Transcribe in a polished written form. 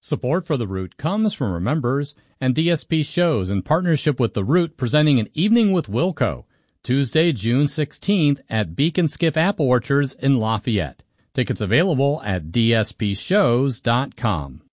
Support for The Root comes from our members and DSP Shows in partnership with The Root presenting an Evening with Wilco, Tuesday, June 16th at Beacon Skiff Apple Orchards in Lafayette. Tickets available at dspshows.com.